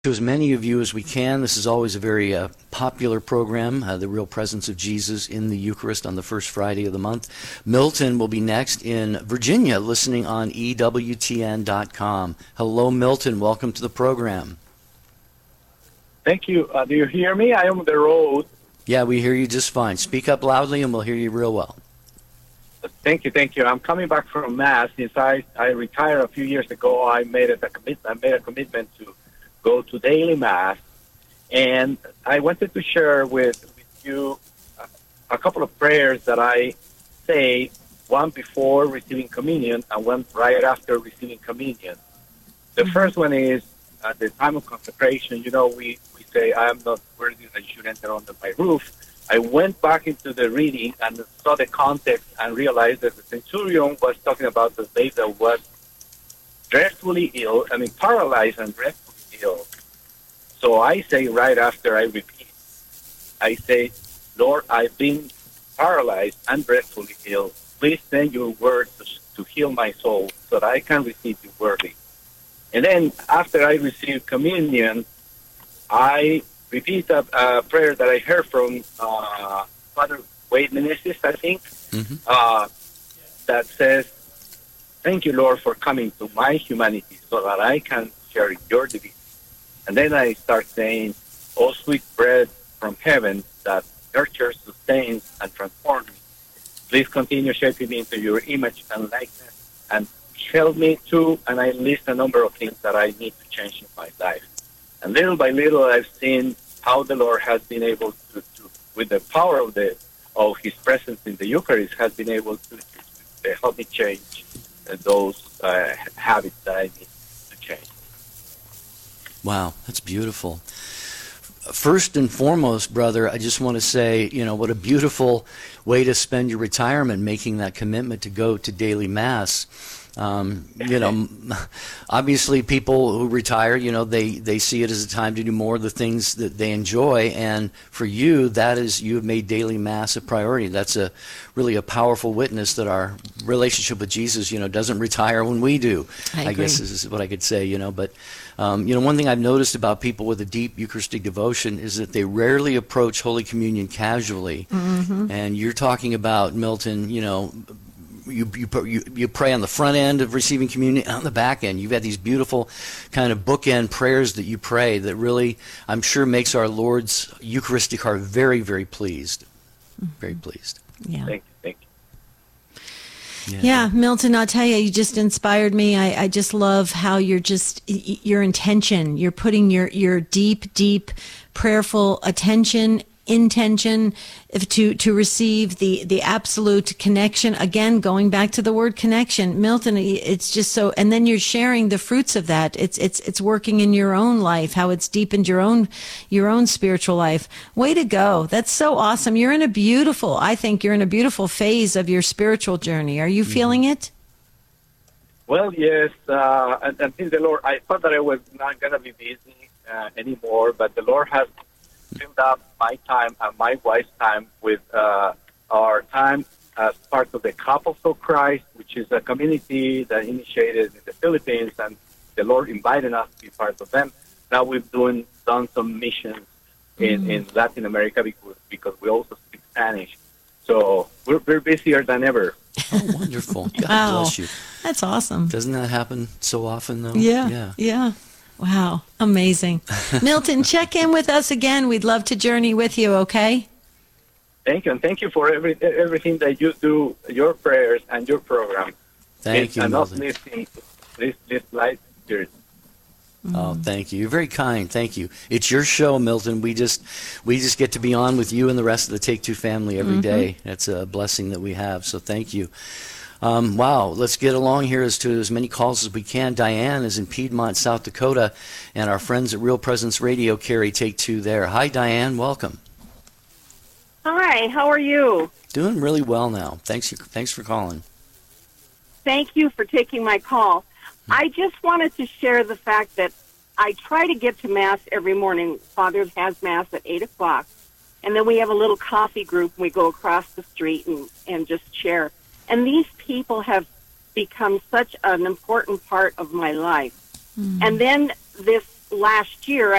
to as many of you as we can. This is always a very popular program, The Real Presence of Jesus in the Eucharist on the first Friday of the month. Milton will be next in Virginia, listening on EWTN.com. Hello, Milton. Welcome to the program. Thank you. Do you hear me? I am on the road. Yeah, we hear you just fine. Speak up loudly and we'll hear you real well. Thank you. I'm coming back from Mass. Since I retired a few years ago, I made a commitment to go to daily Mass, and I wanted to share with you a couple of prayers that I say, one before receiving communion and one right after receiving communion. The first one is at the time of consecration. You know, we say, I am not worthy that you should enter under my roof. I went back into the reading and saw the context and realized that the centurion was talking about the slave that was dreadfully ill, paralyzed and dreadfully ill. So I say right after I repeat, I say, Lord, I've been paralyzed and dreadfully ill. Please send your word to heal my soul so that I can receive you worthy. And then after I receive communion, I repeat a prayer that I heard from Father Wade Menezes, I think, that says, thank you, Lord, for coming to my humanity so that I can share your divinity. And then I start saying, oh, sweet bread from heaven that nurtures, sustains, and transforms me. Please continue shaping me into your image and likeness and help me to, and I list a number of things that I need to change in my life. And little by little, I've seen how the Lord has been able to with the power of His presence in the Eucharist, has been able to help me change those habits that I need to change. Wow, that's beautiful. First and foremost, brother, I just want to say, what a beautiful way to spend your retirement, making that commitment to go to daily Mass. Obviously people who retire, they see it as a time to do more of the things that they enjoy. And for you, that is, you have made daily Mass a priority. That's really a powerful witness that our relationship with Jesus, doesn't retire when we do. I guess is what I could say, But, one thing I've noticed about people with a deep Eucharistic devotion is that they rarely approach Holy Communion casually. Mm-hmm. And you're talking about, Milton, you pray on the front end of receiving communion and on the back end. You've had these beautiful kind of bookend prayers that you pray that really, I'm sure, makes our Lord's Eucharistic heart very, very pleased. Mm-hmm. Very pleased. Yeah. Thank you. Yeah, Milton, I'll tell you, you just inspired me. I just love how you're your intention. You're putting your deep, prayerful intention to receive the absolute connection. Again, going back to the word connection, Milton, it's just so, and then you're sharing the fruits of that. It's working in your own life, how it's deepened your own spiritual life. Way to go. That's so awesome. I think you're in a beautiful phase of your spiritual journey. Are you feeling it? Well, yes, and since the Lord, I thought that I was not going to be busy anymore, but the Lord has filled up my time and my wife's time with our time as part of the Couples of Christ, which is a community that initiated in the Philippines, and the Lord invited us to be part of them. Now we've done some missions in Latin America because we also speak Spanish. So we're busier than ever. Oh, wonderful. God bless you. That's awesome. Doesn't that happen so often, though? Yeah. Wow, amazing. Milton, check in with us again. We'd love to journey with you, okay? Thank you, and thank you for everything that you do, your prayers and your program. Thank you, Milton. And uplifting this light spirit. Oh, thank you. You're very kind. Thank you. It's your show, Milton. We just get to be on with you and the rest of the Take Two family every day. That's a blessing that we have, so thank you. Wow, let's get along here to as many calls as we can. Diane is in Piedmont, South Dakota, and our friends at Real Presence Radio carry Take Two there. Hi, Diane. Welcome. Hi, how are you? Doing really well now. Thanks for calling. Thank you for taking my call. I just wanted to share the fact that I try to get to Mass every morning. Father has Mass at 8 o'clock, and then we have a little coffee group, and we go across the street and just share. And these people have become such an important part of my life. Mm. And then this last year